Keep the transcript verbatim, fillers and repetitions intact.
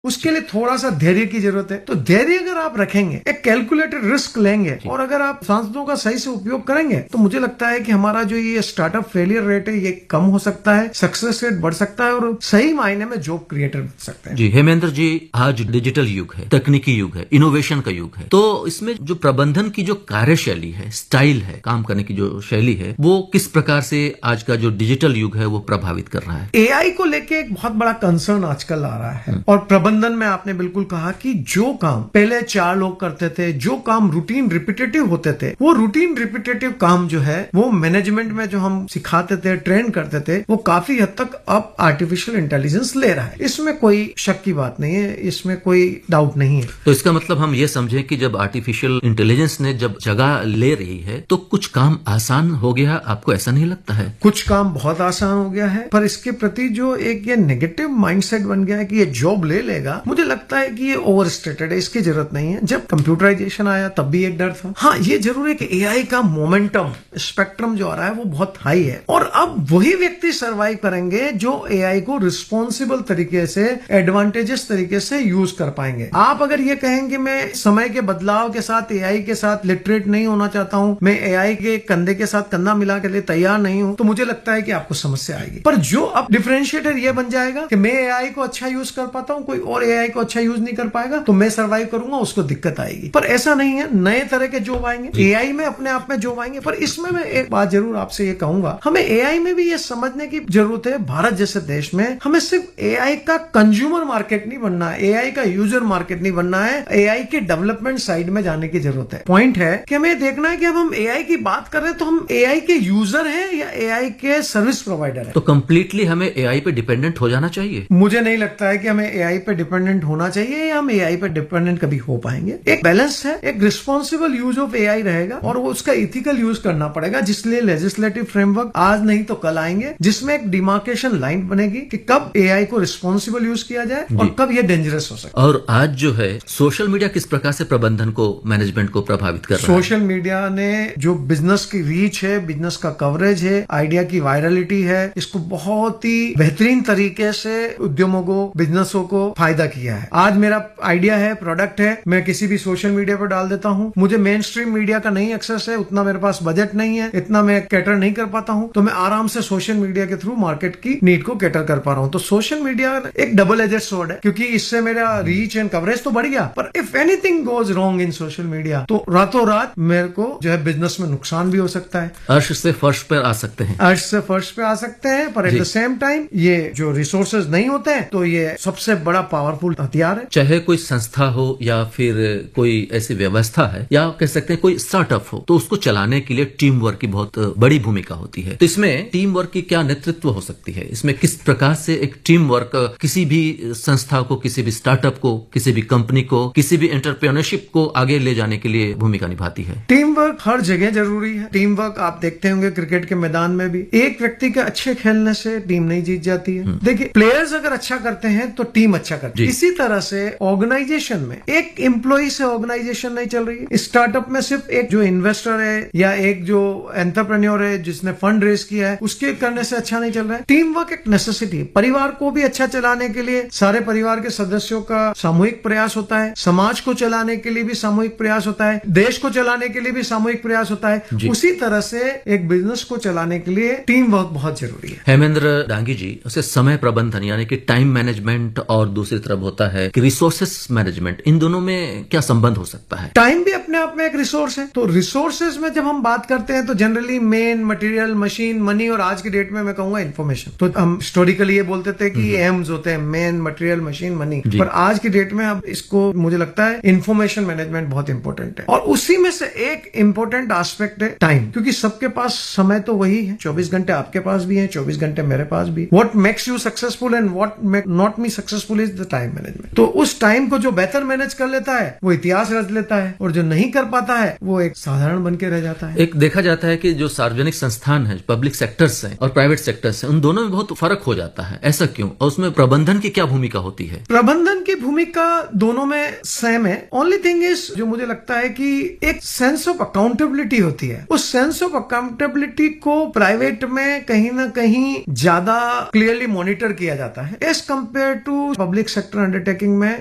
उसके लिए थोड़ा सा धैर्य की जरूरत है। तो धैर्य अगर आप रखेंगे, एक कैलकुलेटेड रिस्क लेंगे और अगर आप संसाधनों का सही से उपयोग करेंगे तो मुझे लगता है कि हमारा जो ये स्टार्टअप फेलियर रेट है ये कम हो सकता है, सक्सेस रेट बढ़ सकता है और सही मायने में जॉब क्रिएटर बन सकते हैं। जी हेमेंद्र जी, आज डिजिटल युग है, तकनीकी युग है, इनोवेशन का युग है, तो इसमें जो प्रबंधन की जो कार्यशैली है, स्टाइल है, काम करने की जो शैली है, वो किस प्रकार से आज का जो डिजिटल युग है वो प्रभावित कर रहा है? एआई को लेके एक बहुत बड़ा कंसर्न आजकल आ रहा है और प्रबंधन में आपने बिल्कुल कहा कि जो काम पहले चार लोग करते थे, जो काम रूटीन रिपीटेटिव होते थे, वो रूटीन रिपीटेटिव काम जो है वो मैनेजमेंट में जो हम सिखाते थे, ट्रेन करते थे, वो काफी हद तक अब आर्टिफिशियल इंटेलिजेंस ले रहा है। इसमें कोई शक की बात नहीं है, इसमें कोई डाउट नहीं है। तो इसका मतलब हम ये समझें कि जब आर्टिफिशियल इंटेलिजेंस ने जब जगह ले रही है तो कुछ काम आसान हो गया, आपको ऐसा नहीं लगता है? कुछ काम बहुत आसान हो गया है, पर इसके प्रति जो एक ये नेगेटिव माइंडसेट बन गया है कि ये जॉब ले लेगा, मुझे लगता है कि ये ओवर स्टेटेड है, इसकी जरूरत नहीं है। जब कंप्यूटराइजेशन आया तब भी एक डर था। हाँ, ये जरूर है कि एआई का मोमेंटम, स्पेक्ट्रम जो आ रहा है वो बहुत हाई है और अब वही व्यक्ति सर्वाइव करेंगे जो एआई को रिस्पॉन्सिबल तरीके से, एडवांटेजेस तरीके से यूज कर पाएंगे। आप अगर ये कहेंगे मैं समय के बदलाव के साथ एआई के साथ लिटरेट नहीं होना चाहता हूं, मैं एआई के कंधे के साथ कंधा मिला के लिए तैयार नहीं हूं, तो मुझे लगता है कि आपको समस्या आएगी। पर जो अब डिफरेंशिएटर ये बन जाएगा कि मैं एआई को अच्छा यूज कर पाता हूं, कोई और एआई को अच्छा यूज नहीं कर पाएगा, तो मैं सर्वाइव करूंगा, उसको दिक्कत आएगी। पर ऐसा नहीं है, नए तरह के जॉब आएंगे, एआई में अपने आप में जॉब आएंगे। पर इसमें मैं एक बात जरूर आपसे ये कहूंगा, हमें एआई में भी ये समझने की जरूरत है, भारत जैसे देश में हमें सिर्फ एआई का कंज्यूमर मार्केट नहीं बनना है, एआई का यूजर मार्केट नहीं बनना है, एआई के डेवलपमेंट साइड में जाने की जरूरत है। पॉइंट है कि हमें देखना है कि अब हम एआई की बात कर रहे हैं तो हम एआई के यूजर हैं या एआई के सर्विस प्रोवाइडर हैं। तो कंप्लीटली हमें एआई पे डिपेंडेंट हो जाना चाहिए? मुझे नहीं लगता है कि हमें एआई पे डिपेंडेंट होना चाहिए या हम एआई पे डिपेंडेंट कभी हो पाएंगे। एक बैलेंस है, एक रिस्पॉन्सिबल यूज ऑफ एआई रहेगा और वो उसका इथिकल यूज करना पड़ेगा, जिसलिए लेजिस्लेटिव फ्रेमवर्क आज नहीं तो कल आएंगे, जिसमें एक डिमार्केशन लाइन बनेगी कि कब एआई को रिस्पॉन्सिबल यूज किया जाए और कब ये डेंजरस हो सकता है। और आज जो है सोशल मीडिया किस प्रकार से प्रबंधन को, मैनेजमेंट को प्रभावित कर रहा है? सोशल मीडिया ने जो बिजनेस की रीच है, बिजनेस का कवरेज है, आइडिया की वायरलिटी है, इसको बहुत ही बेहतरीन तरीके से उद्यमों को, बिजनेसों को फायदा किया है। आज मेरा आइडिया है, प्रोडक्ट है, मैं किसी भी सोशल मीडिया पर डाल देता हूं, मुझे मेन स्ट्रीम मीडिया का नहीं एक्सेस है, उतना मेरे पास बजट नहीं है, इतना मैं कैटर नहीं कर पाता हूं, तो मैं आराम से सोशल मीडिया के थ्रू मार्केट की नीड को कैटर कर पा रहा हूं। तो सोशल मीडिया एक डबल एजेड स्वॉर्ड है, क्योंकि इससे मेरा रीच एंड कवरेज तो बढ़ गया, पर if anything goes wrong in social media तो रातों रात मेरे को जो है बिजनेस में नुकसान भी हो सकता है। अर्श से फर्श पर आ सकते हैं, अर्श से फर्श पे आ सकते हैं, पर एट द सेम टाइम ये जो रिसोर्सेज नहीं होते हैं तो ये सबसे बड़ा पावरफुल हथियार है। चाहे कोई संस्था हो या फिर कोई ऐसी व्यवस्था है या कह सकते हैं कोई स्टार्टअप हो, तो उसको चलाने के लिए टीम वर्क की बहुत बड़ी भूमिका होती है। तो इसमें टीम वर्क की क्या नेतृत्व हो सकती है? इसमें किस प्रकार से एक टीम वर्क किसी भी संस्था को, किसी भी स्टार्टअप को, किसी भी कंपनी को, किसी भी एंटरप्रेन्योरशिप को आगे ले जाने के लिए भूमिका निभाती है? टीम वर्क हर जगह जरूरी है। टीम वर्क आप देखते होंगे क्रिकेट के मैदान में भी, एक व्यक्ति के अच्छे खेलने से टीम नहीं जीत जाती है। देखिए, प्लेयर्स अगर अच्छा करते हैं तो टीम अच्छा करती है। इसी तरह से ऑर्गेनाइजेशन में एक एम्प्लॉय से ऑर्गेनाइजेशन नहीं चल रही है। स्टार्टअप में सिर्फ एक जो इन्वेस्टर है या एक जो एंटरप्रेन्योर है जिसने फंड रेज किया है उसके करने से अच्छा नहीं चल रहा है। टीम वर्क एक नेसेसिटी है। परिवार को भी अच्छा चलाने के लिए सारे परिवार के सदस्यों का सामूहिक प्रयास होता है, समाज को चलाने के लिए भी सामूहिक प्रयास होता है, देश को चलाने के लिए भी सामूहिक प्रयास होता है। उसी तरह से एक बिजनेस को चलाने के लिए टीम वर्क बहुत जरूरी है। हेमेंद्र डांगी जी, उसे समय प्रबंधन यानी कि टाइम मैनेजमेंट और दूसरी तरफ होता है कि रिसोर्सेस मैनेजमेंट, इन दोनों में क्या संबंध हो सकता है? टाइम भी अपने आप में एक रिसोर्स है। तो रिसोर्सेज में जब हम बात करते हैं तो generally main material, machine, money और आज की डेट में मैं कहूंगा इन्फॉर्मेशन। तो हम हिस्टोरिकली ये बोलते थे कि एम्स होते हैं, मेन, मटेरियल, मशीन, मनी, पर आज की डेट में अब इसको मुझे लगता है इन्फॉर्मेशन मैनेजमेंट बहुत इंपॉर्टेंट है। और उसी में से एक इंपॉर्टेंट एस्पेक्ट है टाइम, क्योंकि सबके पास समय तो वही है, चौबीस घंटे आपके पास भी है, चौबीस घंटे मेरे पास भी। What makes you successful and what make not me successful is the time management. तो उस टाइम को जो बेहतर मैनेज कर लेता है वो इतिहास रच लेता है, और जो नहीं कर पाता है वो एक साधारण बन के रह जाता है। एक देखा जाता है कि जो सार्वजनिक संस्थान है, पब्लिक सेक्टर्स हैं और प्राइवेट सेक्टर्स हैं, उन दोनों में बहुत फर्क हो जाता है। ऐसा क्यों? और उसमें प्रबंधन की क्या भूमिका होती है? प्रबंधन की भूमिका दोनों में सेम है। ओनली थिंग इज, जो मुझे लगता है कि एक सेंस ऑफ अकाउंटेबिलिटी होती है। उस सेंस ऑफ अकाउंटेबिलिटी को प्राइवेट में कहीं ना कहीं ज्यादा क्लियरली मॉनिटर किया जाता है as compare to public sector undertaking में